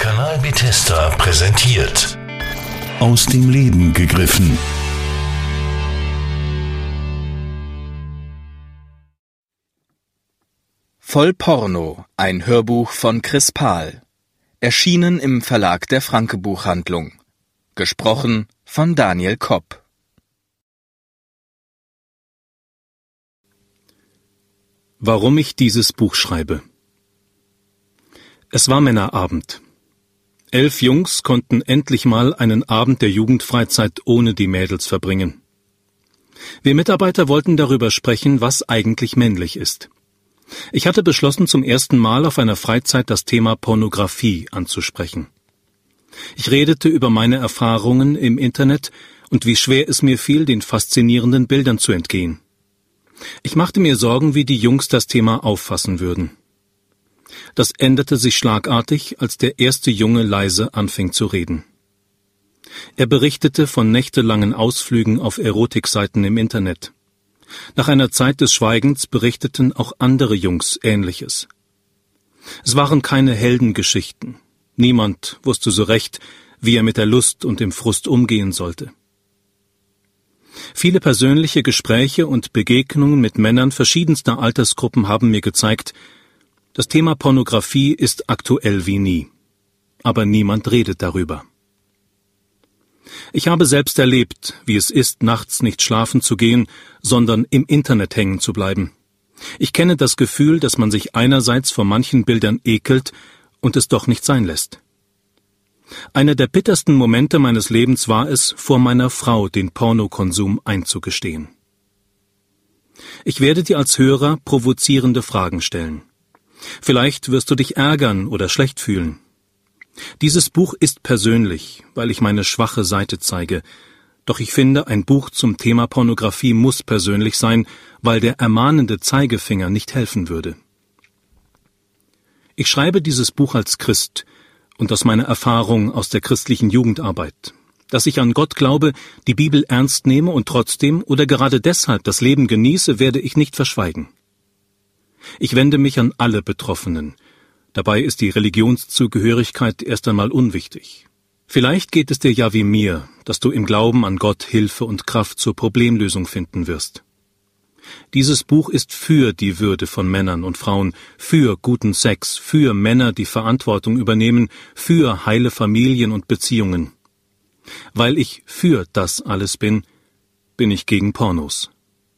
Kanal Bethesda präsentiert. Aus dem Leben gegriffen. Voll Porno, ein Hörbuch von Chris Pahl. Erschienen im Verlag der Franke Buchhandlung. Gesprochen von Daniel Kopp. Warum ich dieses Buch schreibe. Es war Männerabend. 11 Jungs konnten endlich mal einen Abend der Jugendfreizeit ohne die Mädels verbringen. Wir Mitarbeiter wollten darüber sprechen, was eigentlich männlich ist. Ich hatte beschlossen, zum ersten Mal auf einer Freizeit das Thema Pornografie anzusprechen. Ich redete über meine Erfahrungen im Internet und wie schwer es mir fiel, den faszinierenden Bildern zu entgehen. Ich machte mir Sorgen, wie die Jungs das Thema auffassen würden. Das änderte sich schlagartig, als der erste Junge leise anfing zu reden. Er berichtete von nächtelangen Ausflügen auf Erotikseiten im Internet. Nach einer Zeit des Schweigens berichteten auch andere Jungs Ähnliches. Es waren keine Heldengeschichten. Niemand wusste so recht, wie er mit der Lust und dem Frust umgehen sollte. Viele persönliche Gespräche und Begegnungen mit Männern verschiedenster Altersgruppen haben mir gezeigt, das Thema Pornografie ist aktuell wie nie. Aber niemand redet darüber. Ich habe selbst erlebt, wie es ist, nachts nicht schlafen zu gehen, sondern im Internet hängen zu bleiben. Ich kenne das Gefühl, dass man sich einerseits vor manchen Bildern ekelt und es doch nicht sein lässt. Einer der bittersten Momente meines Lebens war es, vor meiner Frau den Pornokonsum einzugestehen. Ich werde dir als Hörer provozierende Fragen stellen. Vielleicht wirst du dich ärgern oder schlecht fühlen. Dieses Buch ist persönlich, weil ich meine schwache Seite zeige. Doch ich finde, ein Buch zum Thema Pornografie muss persönlich sein, weil der ermahnende Zeigefinger nicht helfen würde. Ich schreibe dieses Buch als Christ und aus meiner Erfahrung aus der christlichen Jugendarbeit, dass ich an Gott glaube, die Bibel ernst nehme und trotzdem oder gerade deshalb das Leben genieße, werde ich nicht verschweigen. Ich wende mich an alle Betroffenen. Dabei ist die Religionszugehörigkeit erst einmal unwichtig. Vielleicht geht es dir ja wie mir, dass du im Glauben an Gott Hilfe und Kraft zur Problemlösung finden wirst. Dieses Buch ist für die Würde von Männern und Frauen, für guten Sex, für Männer, die Verantwortung übernehmen, für heile Familien und Beziehungen. Weil ich für das alles bin, bin ich gegen Pornos.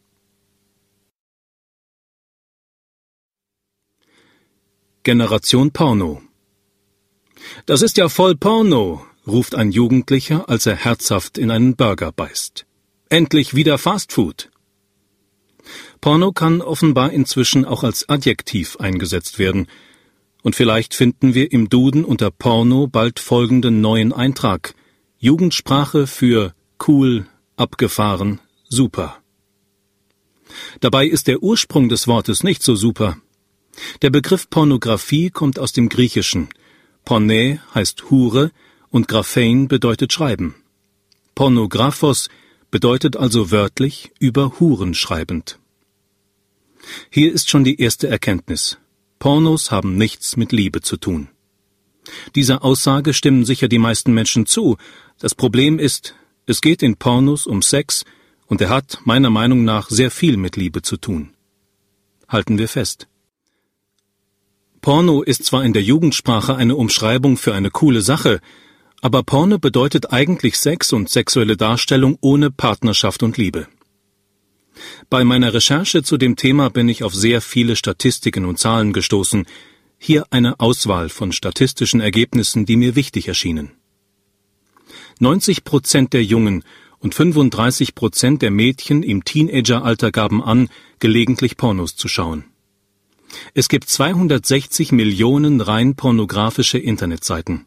Generation Porno. Das ist ja voll Porno, ruft ein Jugendlicher, als er herzhaft in einen Burger beißt. Endlich wieder Fastfood. Porno kann offenbar inzwischen auch als Adjektiv eingesetzt werden. Und vielleicht finden wir im Duden unter Porno bald folgenden neuen Eintrag. Jugendsprache für cool, abgefahren, super. Dabei ist der Ursprung des Wortes nicht so super. Der Begriff Pornografie kommt aus dem Griechischen. Porne heißt Hure und Graphein bedeutet Schreiben. Pornographos bedeutet also wörtlich über Huren schreibend. Hier ist schon die erste Erkenntnis. Pornos haben nichts mit Liebe zu tun. Dieser Aussage stimmen sicher die meisten Menschen zu. Das Problem ist, es geht in Pornos um Sex und er hat meiner Meinung nach sehr viel mit Liebe zu tun. Halten wir fest. Porno ist zwar in der Jugendsprache eine Umschreibung für eine coole Sache, aber Porno bedeutet eigentlich Sex und sexuelle Darstellung ohne Partnerschaft und Liebe. Bei meiner Recherche zu dem Thema bin ich auf sehr viele Statistiken und Zahlen gestoßen. Hier eine Auswahl von statistischen Ergebnissen, die mir wichtig erschienen. 90% der Jungen und 35% der Mädchen im Teenageralter gaben an, gelegentlich Pornos zu schauen. Es gibt 260 Millionen rein pornografische Internetseiten.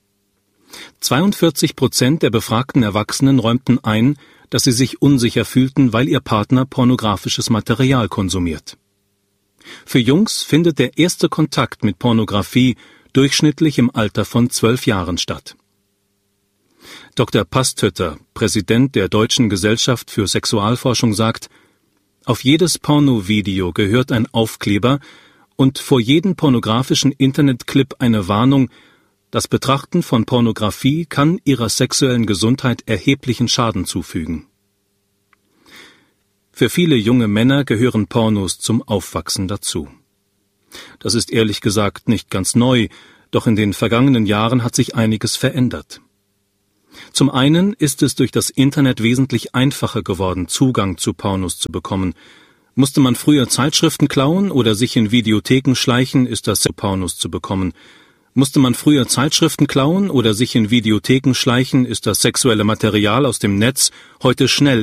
42% der befragten Erwachsenen räumten ein, dass sie sich unsicher fühlten, weil ihr Partner pornografisches Material konsumiert. Für Jungs findet der erste Kontakt mit Pornografie durchschnittlich im Alter von 12 Jahren statt. Dr. Pastötter, Präsident der Deutschen Gesellschaft für Sexualforschung, sagt, auf jedes Pornovideo gehört ein Aufkleber und vor jedem pornografischen Internetclip eine Warnung, Das Betrachten von Pornografie kann ihrer sexuellen Gesundheit erheblichen Schaden zufügen. Für viele junge Männer gehören Pornos zum Aufwachsen dazu. Das ist ehrlich gesagt nicht ganz neu, doch in den vergangenen Jahren hat sich einiges verändert. Zum einen ist es durch das Internet wesentlich einfacher geworden, Zugang zu Pornos zu bekommen. Musste man früher Zeitschriften klauen oder sich in Videotheken schleichen, ist das Pornos zu bekommen. Musste man früher Zeitschriften klauen oder sich in Videotheken schleichen, ist das sexuelle Material aus dem Netz heute schnell